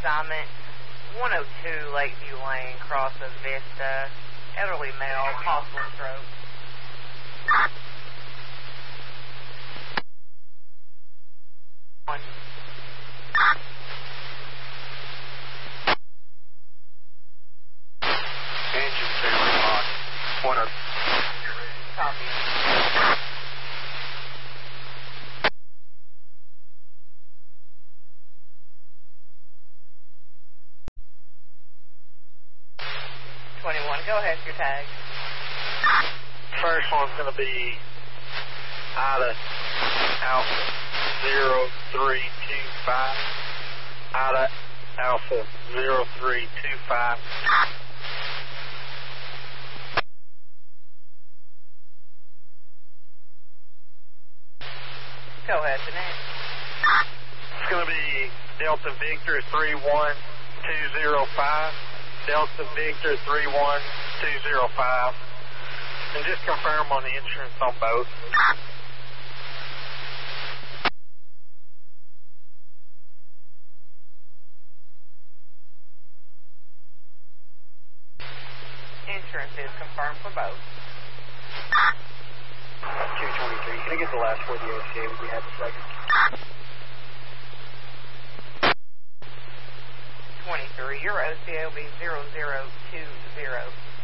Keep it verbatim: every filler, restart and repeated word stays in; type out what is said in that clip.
assignment, one oh two Lakeview Lane, Crossing Vista, elderly male, possible stroke. One. Engine failure on one oh two. Copy. twenty-one, go ahead with your tag. First one's going to be Ida Alpha zero three two five. Ida Alpha zero three two five. Go ahead, the name. It's going to be Delta Victor three one two zero five. Delta Victor three one two zero five. And just confirm on the insurance on both. Insurance is confirmed for both. two twenty-three. Can I get the last four of the O C A? Would you have a second? twenty-three, your O C A will be zero zero two zero.